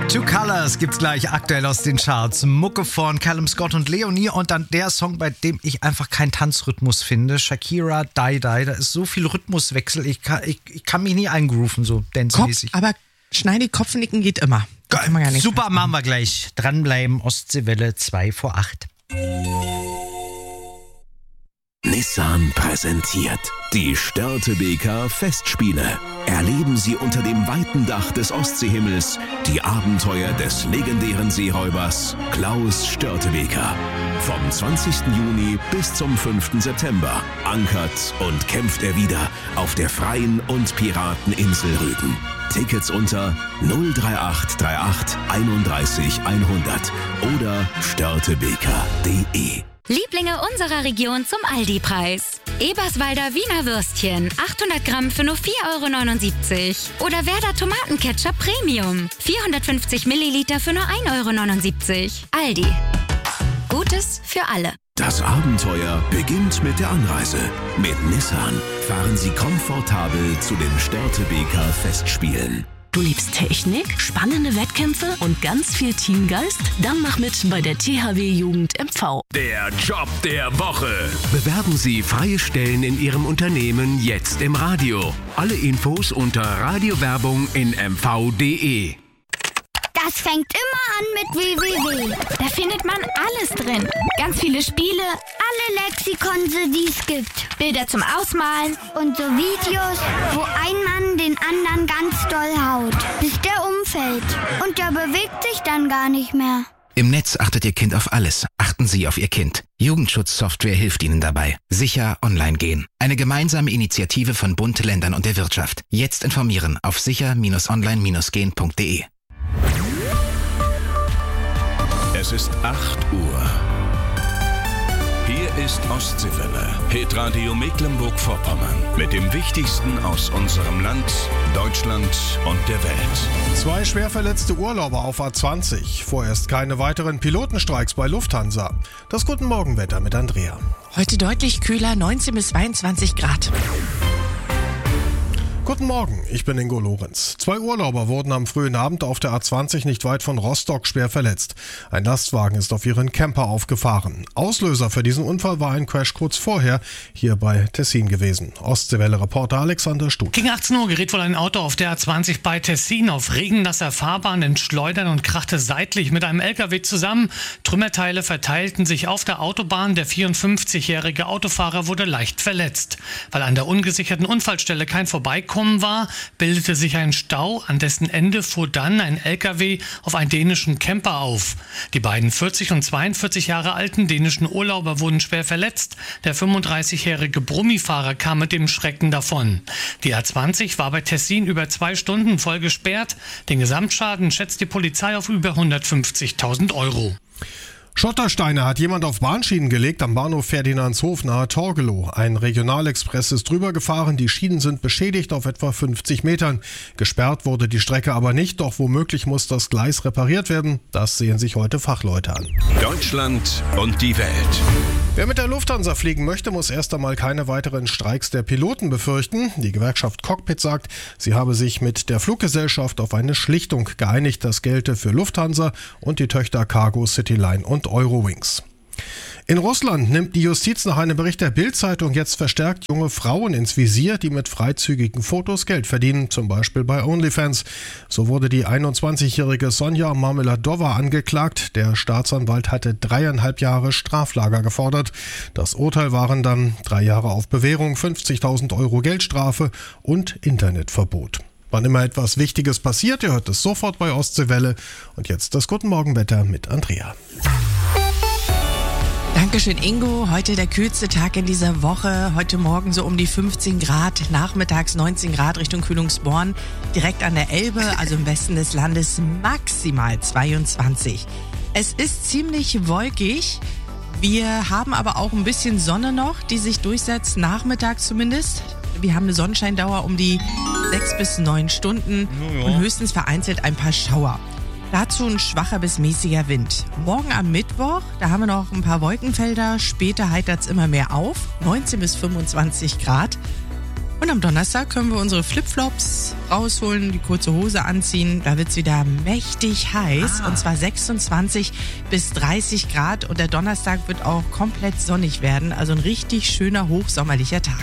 Two Colors gibt's gleich aktuell aus den Charts. Mucke von Callum Scott und Leonie und dann der Song, bei dem ich einfach keinen Tanzrhythmus finde. Shakira, Die Die. Da ist so viel Rhythmuswechsel. Ich kann mich nie eingrooven, so dance-mäßig. Aber schneidig Kopfnicken geht immer. Kann man gar nicht Super, machen wir gleich. Dranbleiben, Ostseewelle 2 vor 8. Nissan präsentiert die Störtebeker Festspiele. Erleben Sie unter dem weiten Dach des Ostseehimmels die Abenteuer des legendären Seeräubers Klaus Störtebeker. Vom 20. Juni bis zum 5. September ankert und kämpft er wieder auf der freien und Pirateninsel Rügen. Tickets unter 03838 31 100 oder störtebeker.de. Lieblinge unserer Region zum Aldi-Preis. Eberswalder Wiener Würstchen, 800 Gramm für nur 4,79 €. Oder Werder Tomatenketchup Premium, 450 Milliliter für nur 1,79 €. Aldi. Gutes für alle. Das Abenteuer beginnt mit der Anreise. Mit Nissan fahren Sie komfortabel zu den Störtebeker Festspielen. Du liebst Technik, spannende Wettkämpfe und ganz viel Teamgeist? Dann mach mit bei der THW Jugend MV. Der Job der Woche. Bewerben Sie freie Stellen in Ihrem Unternehmen jetzt im Radio. Alle Infos unter Radiowerbung in mv.de. Das fängt immer an mit www. Da findet man alles drin. Ganz viele Spiele, Alle Lexikonse, die es gibt. Bilder zum Ausmalen. Und so Videos, wo ein Mann den anderen ganz doll haut, bis der umfällt. Und der bewegt sich dann gar nicht mehr. Im Netz achtet Ihr Kind auf alles. Achten Sie auf Ihr Kind. Jugendschutzsoftware hilft Ihnen dabei. Sicher online gehen. Eine gemeinsame Initiative von Bund, Ländern und der Wirtschaft. Jetzt informieren auf sicher-online-gehen.de. Es ist 8 Uhr. Hier ist Ostseewelle, Hitradio Mecklenburg-Vorpommern. Mit dem Wichtigsten aus unserem Land, Deutschland und der Welt. 2 schwer verletzte Urlauber auf A20. Vorerst keine weiteren Pilotenstreiks bei Lufthansa. Das Guten Morgenwetter mit Andrea. Heute deutlich kühler, 19 bis 22 Grad. Guten Morgen, ich bin Ingo Lorenz. 2 Urlauber wurden am frühen Abend auf der A20 nicht weit von Rostock schwer verletzt. Ein Lastwagen ist auf ihren Camper aufgefahren. Auslöser für diesen Unfall war ein Crash kurz vorher hier bei Tessin gewesen. Ostseewelle-Reporter Alexander Stut. Gegen 18 Uhr geriet wohl ein Auto auf der A20 bei Tessin auf regennasser Fahrbahn ins Schleudern und krachte seitlich mit einem LKW zusammen. Trümmerteile verteilten sich auf der Autobahn. Der 54-jährige Autofahrer wurde leicht verletzt. Weil an der ungesicherten Unfallstelle kein Vorbeikommen war, bildete sich ein Stau, an dessen Ende fuhr dann ein LKW auf einen dänischen Camper auf. Die beiden 40 und 42 Jahre alten dänischen Urlauber wurden schwer verletzt. Der 35-jährige Brummifahrer kam mit dem Schrecken davon. Die A20 war bei Tessin über 2 Stunden voll gesperrt. Den Gesamtschaden schätzt die Polizei auf über 150.000 €. Schottersteine hat jemand auf Bahnschienen gelegt am Bahnhof Ferdinandshof nahe Torgelow. Ein Regionalexpress ist drüber gefahren, die Schienen sind beschädigt auf etwa 50 Metern. Gesperrt wurde die Strecke aber nicht, doch womöglich muss das Gleis repariert werden. Das sehen sich heute Fachleute an. Deutschland und die Welt. Wer mit der Lufthansa fliegen möchte, muss erst einmal keine weiteren Streiks der Piloten befürchten. Die Gewerkschaft Cockpit sagt, sie habe sich mit der Fluggesellschaft auf eine Schlichtung geeinigt. Das gelte für Lufthansa und die Töchter Cargo, Cityline und Eurowings. In Russland nimmt die Justiz nach einem Bericht der Bild-Zeitung jetzt verstärkt junge Frauen ins Visier, die mit freizügigen Fotos Geld verdienen, zum Beispiel bei OnlyFans. So wurde die 21-jährige Sonja Marmeladova angeklagt. Der Staatsanwalt hatte 3,5 Jahre Straflager gefordert. Das Urteil waren dann 3 Jahre auf Bewährung, 50.000 € Geldstrafe und Internetverbot. Wann immer etwas Wichtiges passiert, ihr hört es sofort bei Ostseewelle. Und jetzt das Guten Morgenwetter mit Andrea. Dankeschön, Ingo. Heute der kühlste Tag in dieser Woche. Heute Morgen so um die 15 Grad, nachmittags 19 Grad Richtung Kühlungsborn. Direkt an der Elbe, also im Westen des Landes, maximal 22. Es ist ziemlich wolkig. Wir haben aber auch ein bisschen Sonne noch, die sich durchsetzt, nachmittags zumindest. Wir haben eine Sonnenscheindauer um die 6 bis 9 Stunden und höchstens vereinzelt ein paar Schauer. Dazu ein schwacher bis mäßiger Wind. Morgen am Mittwoch, da haben wir noch ein paar Wolkenfelder. Später heitert es immer mehr auf. 19 bis 25 Grad. Und am Donnerstag können wir unsere Flipflops rausholen, die kurze Hose anziehen. Da wird es wieder mächtig heiß, und zwar 26 bis 30 Grad. Und der Donnerstag wird auch komplett sonnig werden, also ein richtig schöner hochsommerlicher Tag.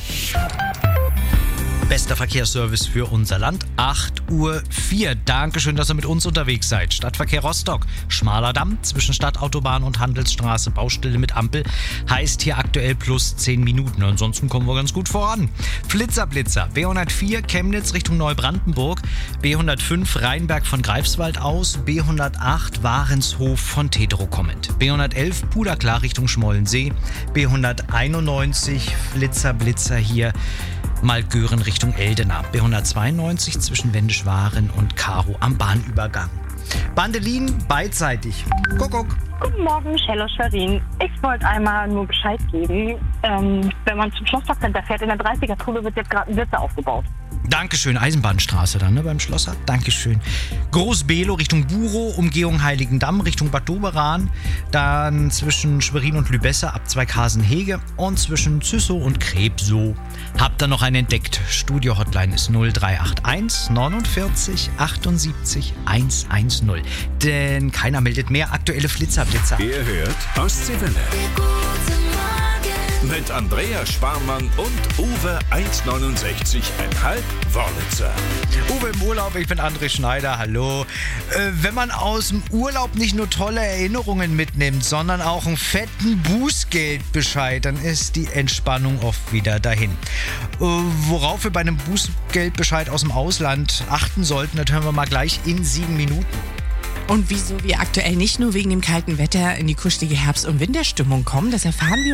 Bester Verkehrsservice für unser Land, 8:04 Uhr. Dankeschön, dass ihr mit uns unterwegs seid. Stadtverkehr Rostock, schmaler Damm zwischen Stadtautobahn und Handelsstraße, Baustelle mit Ampel, heißt hier aktuell plus 10 Minuten. Ansonsten kommen wir ganz gut voran. Flitzer, B104 Chemnitz Richtung Neubrandenburg, B105 Rheinberg von Greifswald aus, B108 Warenshof von Tetero kommend, B111 Puderklar Richtung Schmollensee, B191 Flitzer hier Malgören Richtung Eldena, B192 zwischen Wendischwaren und Karo am Bahnübergang. Bandelin beidseitig. Kuckuck. Guten Morgen, Michelle aus Schwerin. Ich wollte einmal nur Bescheid geben, wenn man zum Schlossparkcenter fährt, in der 30er-Tube wird jetzt gerade ein Sitze aufgebaut. Dankeschön, Eisenbahnstraße dann, ne, beim Schlosser. Dankeschön. Groß-Below Richtung Burow, Umgehung Heiligendamm Richtung Bad Doberan, dann zwischen Schwerin und Lübesse ab Zweighasen-Hege und zwischen Züssow und Krebsow. Habt ihr noch einen entdeckt? Studio-Hotline ist 0381 49 78 110. Denn keiner meldet mehr aktuelle Flitzer-Blitzer. Ihr hört Ostseewelle. Mit Andrea Sparmann und Uwe 1,69,5 Wörlitzer. Uwe im Urlaub, ich bin André Schneider, hallo. Wenn man aus dem Urlaub nicht nur tolle Erinnerungen mitnimmt, sondern auch einen fetten Bußgeldbescheid, dann ist die Entspannung oft wieder dahin. Worauf wir bei einem Bußgeldbescheid aus dem Ausland achten sollten, das hören wir mal gleich in 7 Minuten. Und wieso wir aktuell nicht nur wegen dem kalten Wetter in die kuschelige Herbst- und Winterstimmung kommen, das erfahren wir